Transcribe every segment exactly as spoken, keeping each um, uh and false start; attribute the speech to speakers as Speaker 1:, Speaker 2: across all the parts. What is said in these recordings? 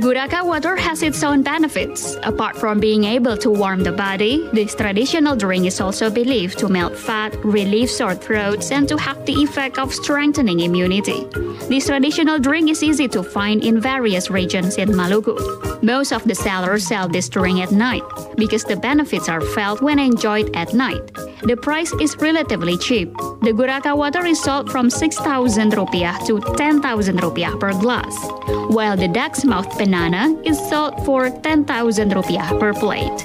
Speaker 1: Guraka water has its own benefits. Apart from being able to warm the body, this traditional drink is also believed to melt fat, relieve sore throats, and to have the effect of strengthening immunity. This traditional drink is easy to find in various regions in Maluku. Most of the sellers sell this drink at night because the benefits are felt when enjoyed at night. The price is relatively cheap. The Guraka water is sold from six thousand rupiah to ten thousand rupiah per glass, while the duck's mouth banana is sold for ten thousand rupiah per plate.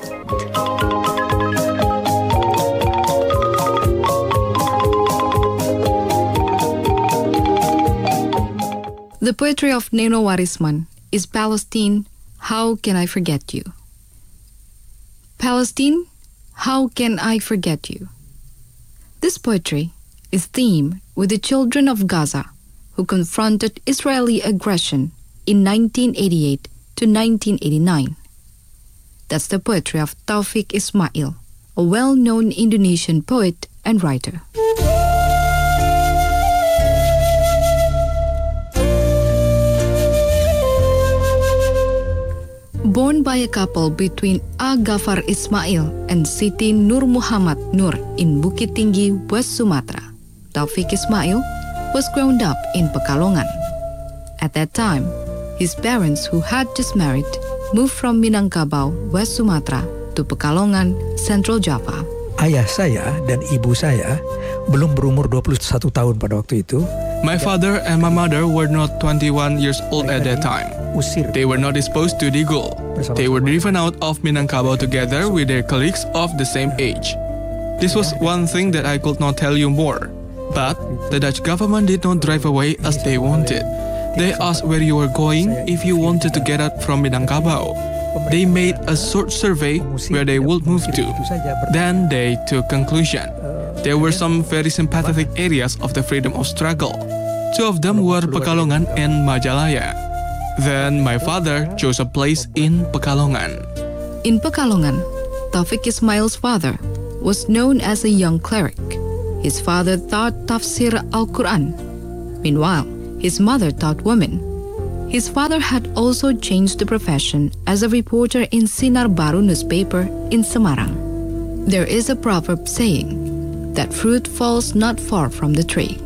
Speaker 2: The poetry of Neno Warisman is Palestine, How Can I Forget You? Palestine, how can I forget you? This poetry is themed with the children of Gaza who confronted Israeli aggression in nineteen eighty-eight to nineteen eighty-nine. That's the poetry of Taufik Ismail, a well-known Indonesian poet and writer. Born by a couple between A. Ghaffar Ismail and Siti Nur Muhammad Nur in Bukit Tinggi, West Sumatra, Taufik Ismail was grown up in Pekalongan. At that time, his parents, who had just married, moved from Minangkabau, West Sumatra, to Pekalongan, Central Java.
Speaker 3: Ayah saya dan ibu saya belum berumur dua puluh satu tahun pada waktu itu.
Speaker 4: My father and my mother were not twenty-one years old at that time. They were not disposed to Digul. They were driven out of Minangkabau together with their colleagues of the same age. This was one thing that I could not tell you more. But the Dutch government did not drive away as they wanted. They asked where you were going if you wanted to get out from Minangkabau. They made a short survey where they would move to. Then they took conclusion. There were some very sympathetic areas of the freedom of struggle. Two of them were Pekalongan and Majalaya. Then my father chose a place in Pekalongan.
Speaker 2: In Pekalongan, Taufik Ismail's father was known as a young cleric. His father taught tafsir Al-Quran. Meanwhile, his mother taught women. His father had also changed the profession as a reporter in Sinar Baru newspaper in Semarang. There is a proverb saying that fruit falls not far from the tree.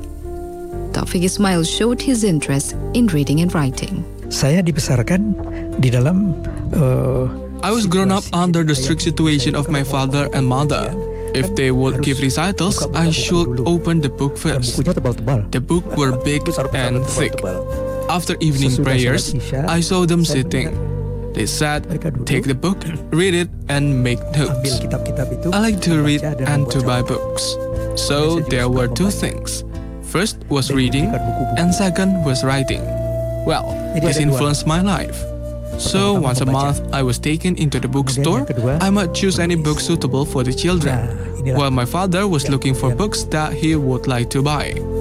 Speaker 2: Taufik Ismail showed his interest in reading and writing.
Speaker 3: Saya dibesarkan di dalam uh,
Speaker 4: I was grown up under the strict situation of my father and mother. If they would give recitals, I should open the book first. The book were big and thick. After evening prayers, I saw them sitting. They said, take the book, read it, and make notes. I like to read and to buy books. So there were two things. First was reading, and second was writing. Well, this influenced my life. So once a month, I was taken into the bookstore. I might choose any book suitable for the children, while my father was looking for books that he would like to buy.